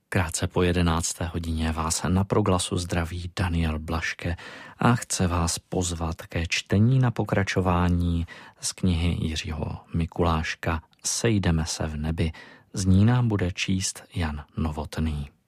Krátce po 11. hodině vás na Proglasu zdraví Daniel Blaške a chce vás pozvat ke čtení na pokračování z knihy Jiřího Mikuláška Sejdeme se v nebi. Z ní nám bude číst Jan Novotný.